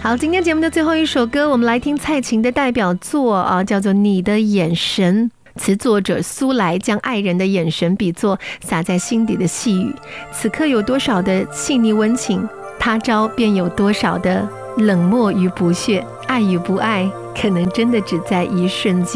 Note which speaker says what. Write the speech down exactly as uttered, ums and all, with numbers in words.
Speaker 1: 好，今天节目的最后一首歌，我们来听蔡琴的代表作啊，叫做《你的眼神》。词作者苏来将爱人的眼神比作洒在心底的细雨，此刻有多少的细腻温情，他朝便有多少的冷漠与不屑。爱与不爱，可能真的只在一瞬间。